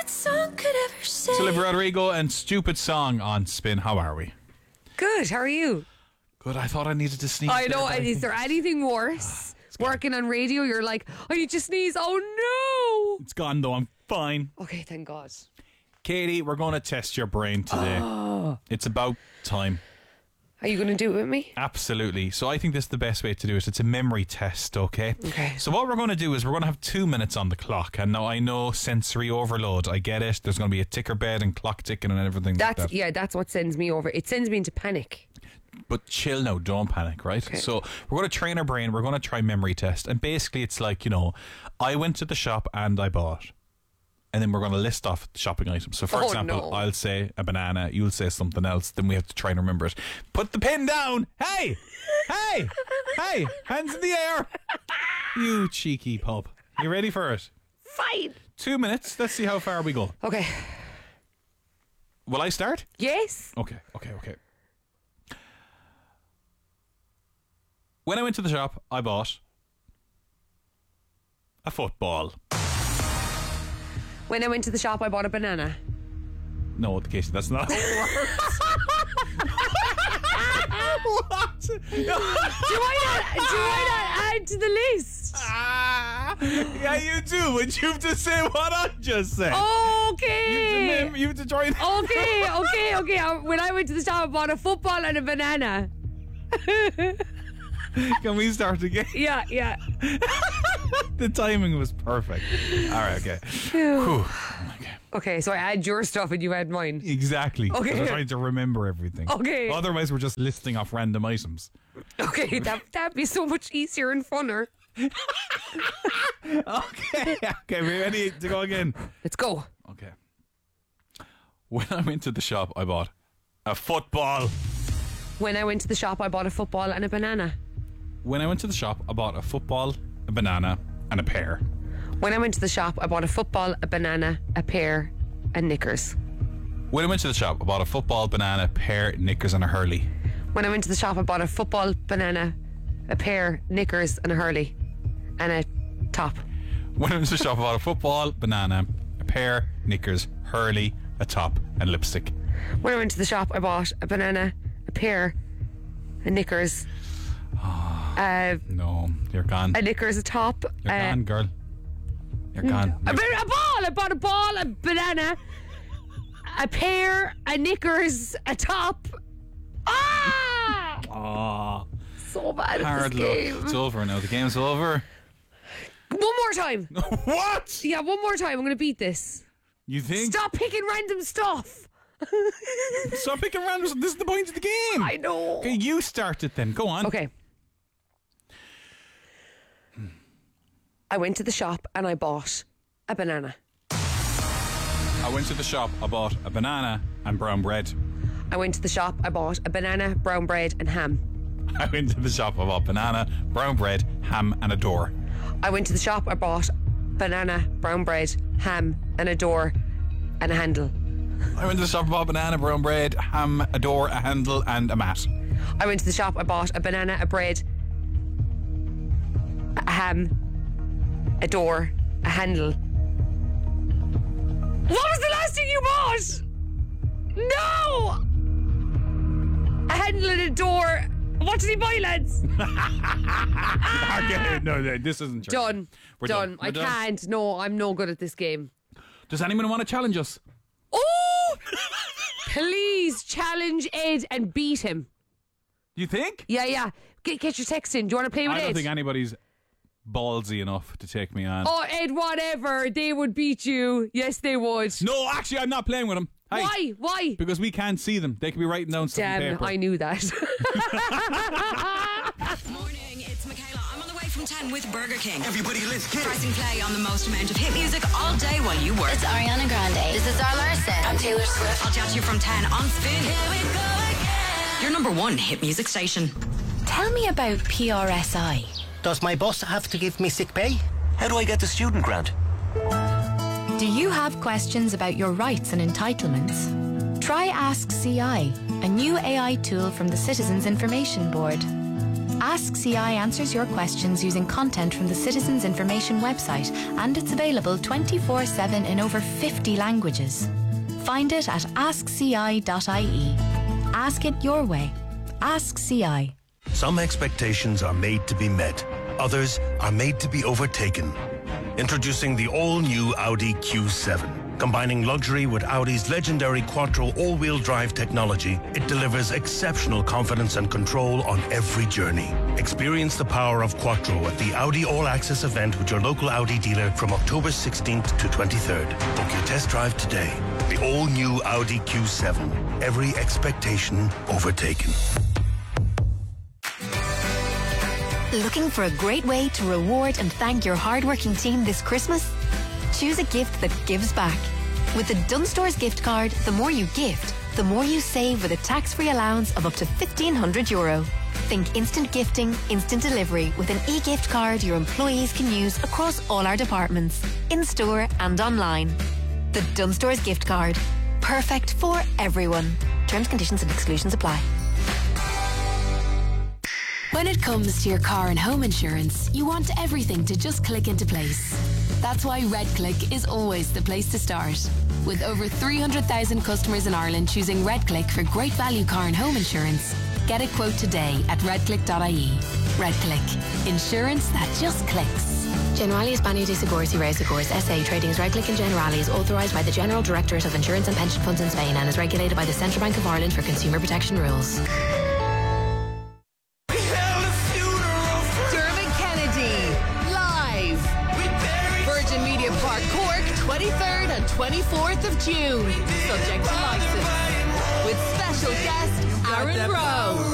song could ever say. So Olivia Rodrigo and Stupid Song on Spin. How are we? Good, how are you? Good, I thought I needed to sneeze. I know, there, and is there anything worse? Working on radio, you're like, I need to sneeze. Oh no! It's gone though, I'm fine. Okay, thank God. Katie, we're going to test your brain today. It's about time. Are you going to do it with me? Absolutely. So I think this is the best way to do it. It's a memory test, okay? Okay. So what we're going to do is we're going to have 2 minutes on the clock. And now I know sensory overload. I get it. There's going to be a ticker bed and clock ticking and everything like that. Yeah, that's what sends me over. It sends me into panic. But chill now, don't panic, right? Okay. So we're going to train our brain. We're going to try memory test. And basically it's like, you know, I went to the shop and I bought. And then we're going to list off shopping items. So, for example, no. I'll say a banana, you'll say something else, then we have to try and remember it. Put the pen down! Hey! Hey! Hey! Hands in the air! You cheeky pup. You ready for it? Fine. 2 minutes. Let's see how far we go. Okay. Will I start? Yes? Okay. When I went to the shop, I bought a football. When I went to the shop, I bought a banana. No, Casey, that's not how it works. What? Do I not add to the list? Yeah, you do, but you have to say what I just said. Okay. You have to try and... Okay. When I went to the shop, I bought a football and a banana. Can we start again? Yeah. The timing was perfect. All right, okay. Whew. Okay. Okay, so I add your stuff and you add mine. Exactly. Okay. I'm trying to remember everything. Okay. Otherwise, we're just listing off random items. Okay, that'd be so much easier and funner. Okay, we ready to go again? Let's go. Okay. When I went to the shop, I bought a football. When I went to the shop, I bought a football and a banana. When I went to the shop, I bought a football, a banana, and a pear. When I went to the shop, I bought a football, a banana, a pear, and knickers. When I went to the shop, I bought a football, banana, pear, knickers, and a hurley. When I went to the shop, I bought a football, banana, a pear, knickers, and a hurley. And a top. When I went to the shop, I bought a football, banana, a pear, knickers, hurley, a top, and lipstick. When I went to the shop, I bought a banana, a pear, a knickers. No, you're gone. A knickers, a top. You're gone, girl. You're gone. A ball! I bought a ball, a banana, a pear, a knickers, a top. Ah! Oh, So bad at hard this luck. game. It's over now. The game's over. One more time. What? Yeah, one more time. I'm going to beat this. You think? Stop picking random stuff. Stop picking random. This is the point of the game. I know. Okay, you start it then. Go on. Okay. I went to the shop and I bought a banana. I went to the shop. I bought a banana and brown bread. I went to the shop. I bought a banana, brown bread, and ham. I went to the shop. I bought banana, brown bread, ham, and a door. I went to the shop. I bought banana, brown bread, ham, and a door, and a handle. I went to the shop. I bought banana, brown bread, ham, a door, a handle, and a mat. I went to the shop. I bought a banana, a bread, a ham, a door, a handle. What was the last thing you bought? No! A handle and a door. What did he buy, lads? Okay, no, this isn't true. Done. We're Done. I We're can't. No, I'm no good at this game. Does anyone want to challenge us? Oh! Please challenge Ed and beat him. You think? Yeah. Get your text in. Do you want to play with I Ed? don't think anybody's ballsy enough to take me on. Oh, Ed, whatever. They would beat you. Yes, they would. No, actually, I'm not playing with them. Hey, Why? because we can't see them. They could be writing down stuff on Damn, paper. I knew that. Morning, it's Michaela. I'm on the way from 10 with Burger King. Everybody, let's get it. Pressing play on the most amount of hit music all day while you work. It's Ariana Grande. This is Zara Larson. I'm Taylor Swift. I'll chat to you from 10 on Spin. Here we go again. Your number one hit music station. Tell me about PRSI. Does my boss have to give me sick pay? How do I get the student grant? Do you have questions about your rights and entitlements? Try Ask CI, a new AI tool from the Citizens Information Board. Ask CI answers your questions using content from the Citizens Information website, and it's available 24/7 in over 50 languages. Find it at askci.ie. Ask it your way. Ask CI. Some expectations are made to be met. Others are made to be overtaken. Introducing the all-new Audi Q7. Combining luxury with Audi's legendary Quattro all-wheel drive technology, it delivers exceptional confidence and control on every journey. Experience the power of Quattro at the Audi All Access event with your local Audi dealer from October 16th to 23rd. Book your test drive today. The all-new Audi Q7. Every expectation overtaken. Looking for a great way to reward and thank your hardworking team this Christmas? Choose a gift that gives back. With the Dunstores gift card, the more you gift, the more you save with a tax-free allowance of up to €1,500. Think instant gifting, instant delivery with an e-gift card your employees can use across all our departments, in-store and online. The Dunstores gift card. Perfect for everyone. Terms, conditions and exclusions apply. When it comes to your car and home insurance, you want everything to just click into place. That's why RedClick is always the place to start. With over 300,000 customers in Ireland choosing RedClick for great value car and home insurance, get a quote today at redclick.ie. RedClick. Insurance that just clicks. Generali España de Seguros y Reasegurs S.A. Trading as RedClick and Generali is authorised by the General Directorate of Insurance and Pension Funds in Spain and is regulated by the Central Bank of Ireland for consumer protection rules. Virgin Media Park, Cork, 23rd and 24th of June. Subject to license. With special guest Aaron Rowe.